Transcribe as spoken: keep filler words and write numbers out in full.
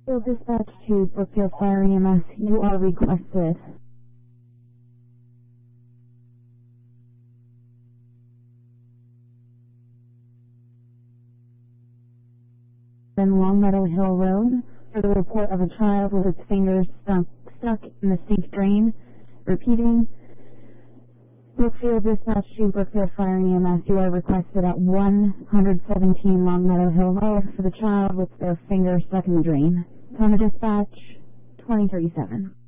Will dispatch to Brookfield Fire E M S. You are requested. In Long Meadow Hill Road for the report of a child with its fingers stuck, stuck in the sink drain. Repeating. Brookfield dispatch to Brookfield Fire E M S. You are requested at one seventeen Long Meadow Hill Road for the child with their finger stuck in the drain. Time of dispatch, twenty thirty-seven.